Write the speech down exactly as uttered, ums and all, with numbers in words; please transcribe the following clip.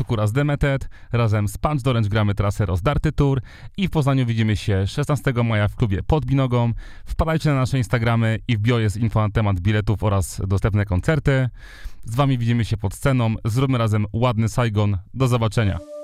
Kuras Demeted, razem z Punch Orange gramy trasę Rozdarty Tour i w Poznaniu widzimy się szesnastego maja w klubie Pod Binogą. Wpadajcie na nasze Instagramy i w bio jest info na temat biletów oraz dostępne koncerty. Z wami widzimy się pod sceną, zróbmy razem ładny Saigon. Do zobaczenia.